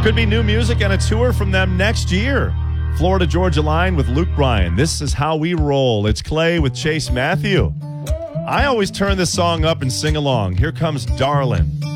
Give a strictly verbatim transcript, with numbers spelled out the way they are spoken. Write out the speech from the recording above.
Could be new music and a tour from them next year. Florida Georgia Line with Luke Bryan. This is how we roll. It's Clay with Chase Matthew. I always turn this song up and sing along. Here comes Darlin'.